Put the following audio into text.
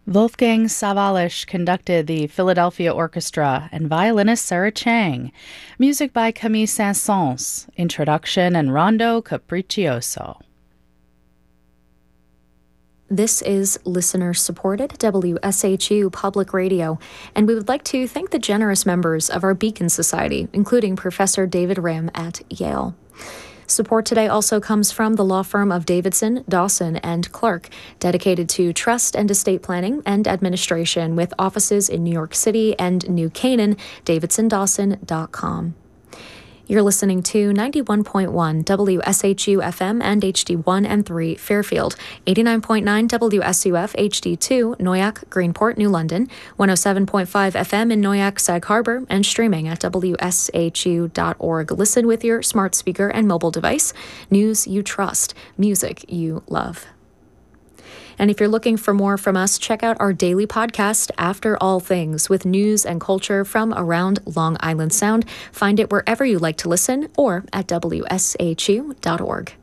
Wolfgang Sawallisch conducted the Philadelphia Orchestra and violinist Sarah Chang. Music by Camille Saint-Saëns. Introduction and Rondo Capriccioso. This is listener-supported WSHU Public Radio, and we would like to thank the generous members of our Beacon Society, including Professor David Rim at Yale. Support today also comes from the law firm of Davidson, Dawson, and Clark, dedicated to trust and estate planning and administration with offices in New York City and New Canaan, davidsondawson.com. You're listening to 91.1 WSHU FM and HD1 and 3 Fairfield, 89.9 WSUF HD2 Noyak, Greenport, New London, 107.5 FM in Noyak, Sag Harbor, and streaming at WSHU.org. Listen with your smart speaker and mobile device. News you trust, music you love. And if you're looking for more from us, check out our daily podcast, After All Things, with news and culture from around Long Island Sound. Find it wherever you like to listen or at WSHU.org.